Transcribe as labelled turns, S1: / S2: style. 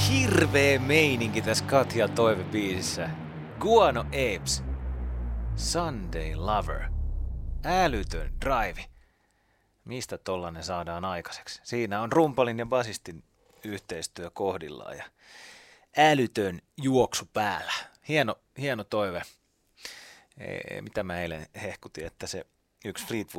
S1: hirveä meininki tässä Katja toivebiisissä. Guano Apes. Sunday Lover. Älytön drive. Mistä tollanen saadaan aikaiseksi? Siinä on rumpalin ja basistin yhteistyö kohdillaan ja älytön juoksu päällä. Hieno toive. Mitä mä eilen hehkutin, että se yksi Fleetwood